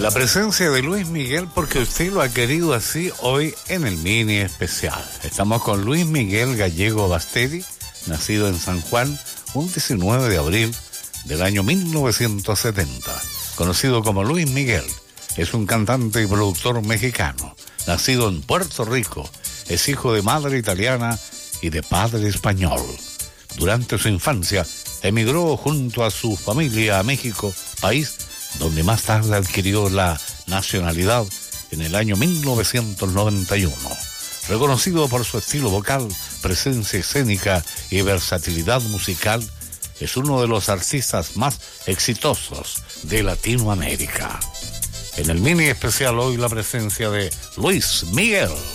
La presencia de Luis Miguel, porque usted lo ha querido así hoy en el mini especial. Estamos con Luis Miguel Gallego Basteri, nacido en San Juan un 19 de abril del año 1970. Conocido como Luis Miguel, es un cantante y productor mexicano, nacido en Puerto Rico. Es hijo de madre italiana y de padre español. Durante su infancia, emigró junto a su familia a México, país donde más tarde adquirió la nacionalidad en el año 1991. Reconocido por su estilo vocal, presencia escénica y versatilidad musical, es uno de los artistas más exitosos de Latinoamérica. En el mini especial hoy la presencia de Luis Miguel.